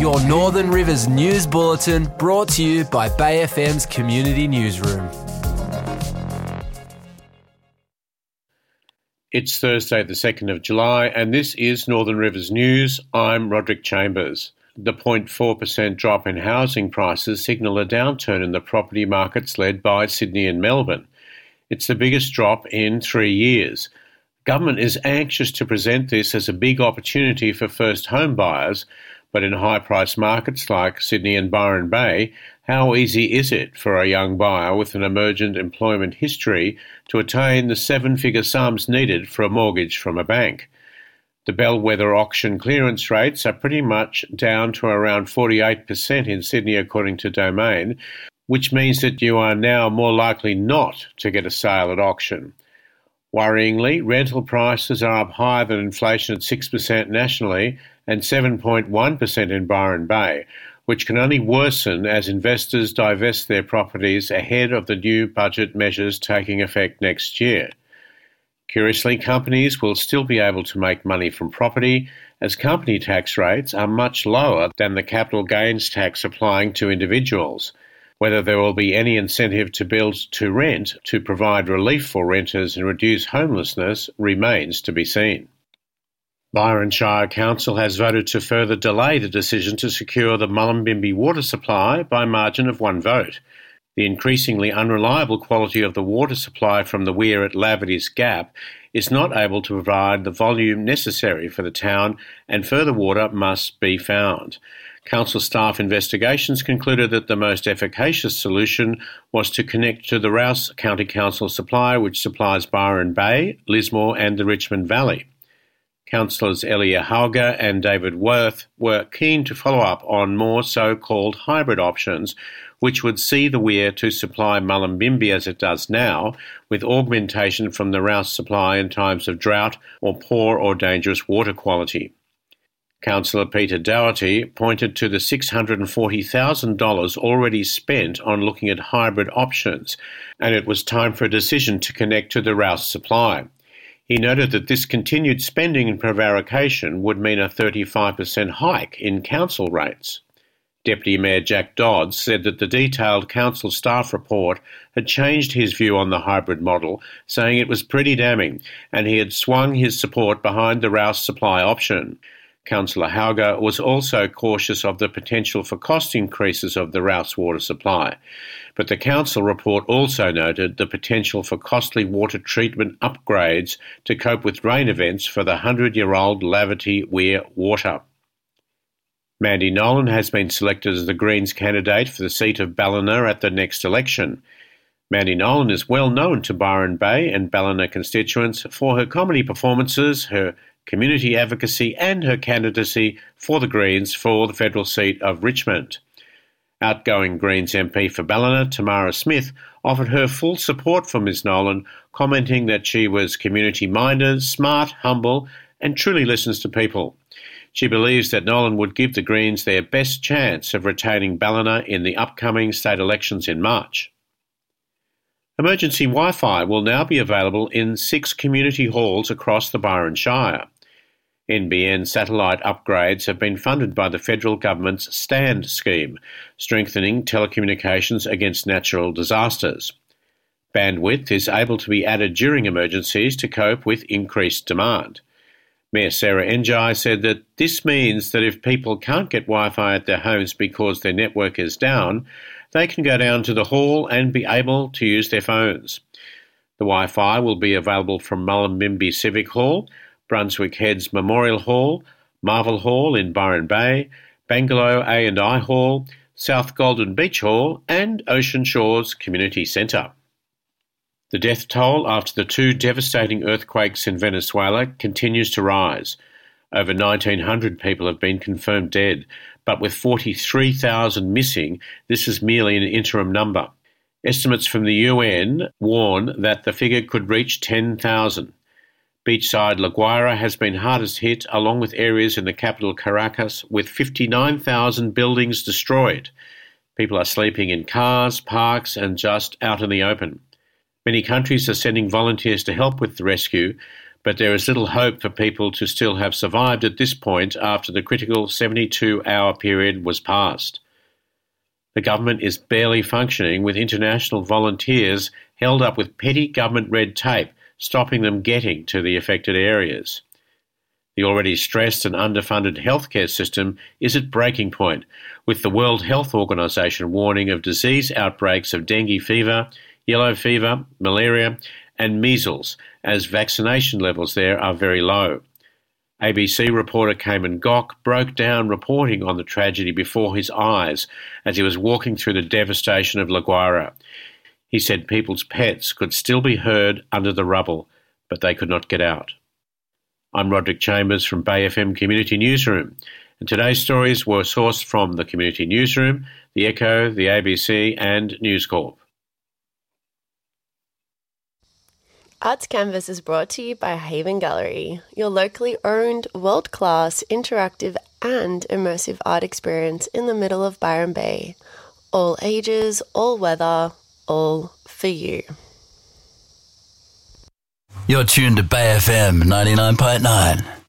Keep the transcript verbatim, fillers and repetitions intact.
your Northern Rivers News Bulletin, brought to you by Bay F M's Community Newsroom. It's Thursday the second of July and this is Northern Rivers News. I'm Roderick Chambers. The zero point four percent drop in housing prices signal a downturn in the property markets led by Sydney and Melbourne. It's the biggest drop in three years. Government is anxious to present this as a big opportunity for first home buyers, but in high-priced markets like Sydney and Byron Bay, how easy is it for a young buyer with an emergent employment history to attain the seven-figure sums needed for a mortgage from a bank? The bellwether auction clearance rates are pretty much down to around forty-eight percent in Sydney, according to Domain, which means that you are now more likely not to get a sale at auction. Worryingly, rental prices are up higher than inflation at six percent nationally and seven point one percent in Byron Bay, which can only worsen as investors divest their properties ahead of the new budget measures taking effect next year. Curiously, companies will still be able to make money from property, as company tax rates are much lower than the capital gains tax applying to individuals. Whether there will be any incentive to build to rent to provide relief for renters and reduce homelessness remains to be seen. Byron Shire Council has voted to further delay the decision to secure the Mullumbimby water supply by a margin of one vote. The increasingly unreliable quality of the water supply from the weir at Laverty's Gap is not able to provide the volume necessary for the town, and further water must be found. Council staff investigations concluded that the most efficacious solution was to connect to the Rouse County Council supply, which supplies Byron Bay, Lismore and the Richmond Valley. Councillors Elia Hauger and David Worth were keen to follow up on more so-called hybrid options, which would see the weir to supply Mullumbimby as it does now, with augmentation from the Rouse supply in times of drought or poor or dangerous water quality. Councillor Peter Doherty pointed to the six hundred forty thousand dollars already spent on looking at hybrid options, and it was time for a decision to connect to the Rouse supply. He noted that this continued spending and prevarication would mean a thirty-five percent hike in council rates. Deputy Mayor Jack Dodds said that the detailed council staff report had changed his view on the hybrid model, saying it was pretty damning, and he had swung his support behind the Rouse supply option. Councillor Hauger was also cautious of the potential for cost increases of the Rouse water supply, but the council report also noted the potential for costly water treatment upgrades to cope with rain events for the hundred-year-old Laverty Weir water. Mandy Nolan has been selected as the Greens candidate for the seat of Ballina at the next election. Mandy Nolan is well known to Byron Bay and Ballina constituents for her comedy performances, her community advocacy and her candidacy for the Greens for the federal seat of Richmond. Outgoing Greens M P for Ballina, Tamara Smith, offered her full support for Miz Nolan, commenting that she was community-minded, smart, humble and truly listens to people. She believes that Nolan would give the Greens their best chance of retaining Ballina in the upcoming state elections in March. Emergency Wi-Fi will now be available in six community halls across the Byron Shire. N B N satellite upgrades have been funded by the federal government's STAND scheme, strengthening telecommunications against natural disasters. Bandwidth is able to be added during emergencies to cope with increased demand. Mayor Sarah Njai said that this means that if people can't get Wi-Fi at their homes because their network is down, they can go down to the hall and be able to use their phones. The Wi-Fi will be available from Mullumbimby Civic Hall, Brunswick Heads Memorial Hall, Marvel Hall in Byron Bay, Bangalow A and I Hall, South Golden Beach Hall and Ocean Shores Community Centre. The death toll after the two devastating earthquakes in Venezuela continues to rise. Over nineteen hundred people have been confirmed dead, but with forty-three thousand missing, this is merely an interim number. Estimates from the U N warn that the figure could reach ten thousand. Beachside La Guaira has been hardest hit, along with areas in the capital Caracas, with fifty-nine thousand buildings destroyed. People are sleeping in cars, parks and just out in the open. Many countries are sending volunteers to help with the rescue, but there is little hope for people to still have survived at this point after the critical seventy-two hour period was passed. The government is barely functioning, with international volunteers held up with petty government red tape, stopping them getting to the affected areas. The already stressed and underfunded healthcare system is at breaking point, with the World Health Organization warning of disease outbreaks of dengue fever, yellow fever, malaria and measles, as vaccination levels there are very low. A B C reporter Cayman Gock broke down reporting on the tragedy before his eyes as he was walking through the devastation of La Guaira. He said people's pets could still be heard under the rubble, but they could not get out. I'm Roderick Chambers from Bay F M Community Newsroom, and today's stories were sourced from the Community Newsroom, the Echo, the A B C and News Corp. Arts Canvas is brought to you by Haven Gallery, your locally owned, world-class, interactive and immersive art experience in the middle of Byron Bay. All ages, all weather, all for you. You're tuned to Bay F M ninety-nine point nine.